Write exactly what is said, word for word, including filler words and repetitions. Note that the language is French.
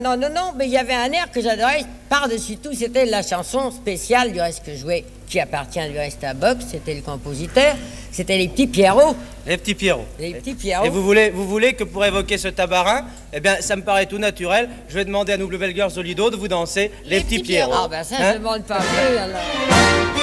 Non, non, non, mais il y avait un air que j'adorais par-dessus tout, c'était la chanson spéciale du reste que je jouais, qui appartient du reste à Box, c'était le compositeur, c'était les petits Pierrots. Les petits Pierrots. Les petits Pierrots. Et vous voulez, vous voulez que pour évoquer ce tabarin, eh bien, ça me paraît tout naturel, je vais demander à Nouvelle Girls au Lido de vous danser les, les petits, petits Pierrots. Ah ben ça, hein? Je ne demande pas plus, alors.